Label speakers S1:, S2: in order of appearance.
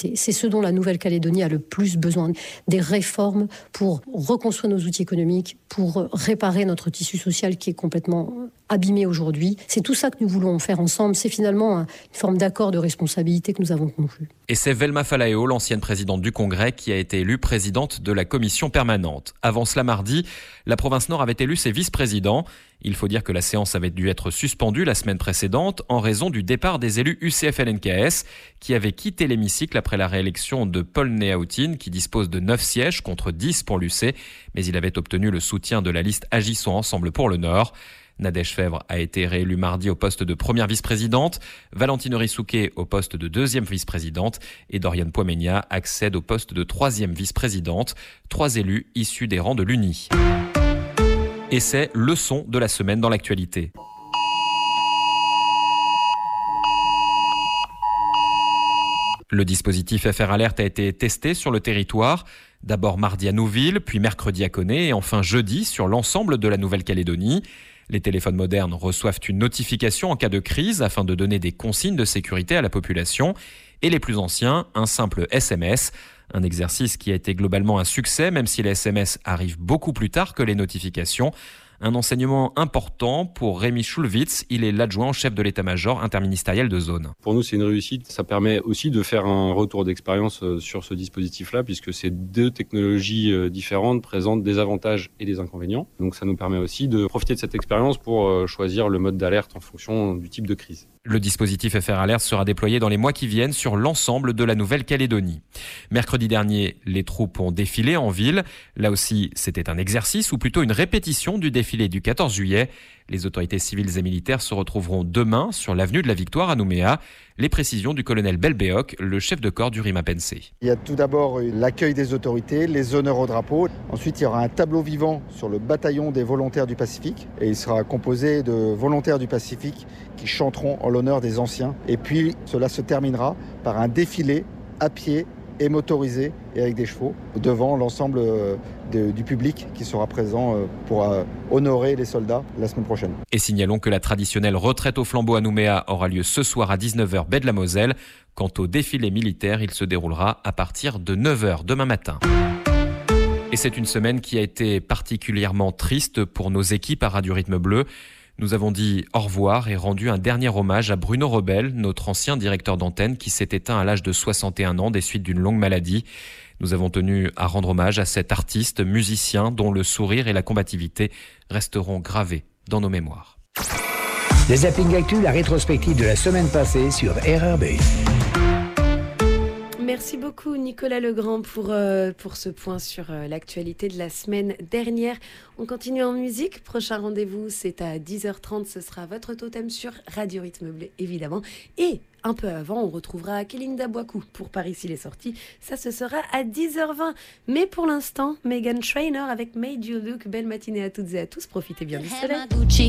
S1: sécurité. C'est ce dont la Nouvelle-Calédonie a le plus besoin. Des réformes pour reconstruire nos outils économiques, pour réparer notre tissu social qui est complètement abîmé aujourd'hui. C'est tout ça que nous voulons faire ensemble. C'est finalement une forme d'accord de responsabilité que nous avons conclu.
S2: Et c'est Velma Falaeo, l'ancienne présidente du Congrès, qui a été élue présidente de la commission permanente. Avant cela, mardi, la province Nord avait élu ses vice-présidents. Il faut dire que la séance avait dû être suspendue la semaine précédente en raison du départ des élus UCF-LNKS qui avaient quitté l'hémicycle après la réélection de Paul Néautine qui dispose de 9 sièges contre 10 pour l'UC, mais il avait obtenu le soutien de la liste Agissons Ensemble pour le Nord. Nadège Fèvre a été réélue mardi au poste de première vice-présidente, Valentine Rissouquet au poste de deuxième vice-présidente et Doriane Poimenia accède au poste de troisième vice-présidente, 3 élus issus des rangs de l'UNI. Et c'est le son de la semaine dans l'actualité. Le dispositif FR Alert a été testé sur le territoire, d'abord mardi à Nouville, puis mercredi à Koné et enfin jeudi sur l'ensemble de la Nouvelle-Calédonie. Les téléphones modernes reçoivent une notification en cas de crise afin de donner des consignes de sécurité à la population. Et les plus anciens, un simple SMS. Un exercice qui a été globalement un succès, même si les SMS arrivent beaucoup plus tard que les notifications. Un enseignement important pour Rémi Schulwitz, il est l'adjoint au chef de l'état-major interministériel de zone.
S3: Pour nous, c'est une réussite. Ça permet aussi de faire un retour d'expérience sur ce dispositif-là, puisque ces 2 technologies différentes présentent des avantages et des inconvénients. Donc ça nous permet aussi de profiter de cette expérience pour choisir le mode d'alerte en fonction du type de crise.
S2: Le dispositif FR Alert sera déployé dans les mois qui viennent sur l'ensemble de la Nouvelle-Calédonie. Mercredi dernier, les troupes ont défilé en ville. Là aussi, c'était un exercice ou plutôt une répétition du défilé du 14 juillet. Les autorités civiles et militaires se retrouveront demain sur l'avenue de la Victoire à Nouméa. Les précisions du colonel Belbéoc, le chef de corps du RIMAPNC.
S4: Il y a tout d'abord l'accueil des autorités, les honneurs au drapeau. Ensuite, il y aura un tableau vivant sur le bataillon des volontaires du Pacifique. Et il sera composé de volontaires du Pacifique qui chanteront en l'honneur des anciens. Et puis, cela se terminera par un défilé à pied et motorisé et avec des chevaux devant l'ensemble du public qui sera présent pour honorer les soldats la semaine prochaine.
S2: Et signalons que la traditionnelle retraite au flambeau à Nouméa aura lieu ce soir à 19h baie de la Moselle. Quant au défilé militaire, il se déroulera à partir de 9h demain matin. Et c'est une semaine qui a été particulièrement triste pour nos équipes à Radio Rythme Bleu. Nous avons dit au revoir et rendu un dernier hommage à Bruno Rebel, notre ancien directeur d'antenne qui s'est éteint à l'âge de 61 ans des suites d'une longue maladie. Nous avons tenu à rendre hommage à cet artiste, musicien dont le sourire et la combativité resteront gravés dans nos mémoires.
S5: Les Zapping Actu, la rétrospective de la semaine passée sur RRB.
S6: Merci beaucoup Nicolas Legrand pour ce point sur l'actualité de la semaine dernière. On continue en musique. Prochain rendez-vous, c'est à 10h30. Ce sera votre totem sur Radio Rythme Bleu, évidemment. Et un peu avant, on retrouvera Kélinda Boakou pour Paris s'il est sorti. Ça, ce sera à 10h20. Mais pour l'instant, Meghan Trainor avec Made You Look. Belle matinée à toutes et à tous. Profitez bien du soleil.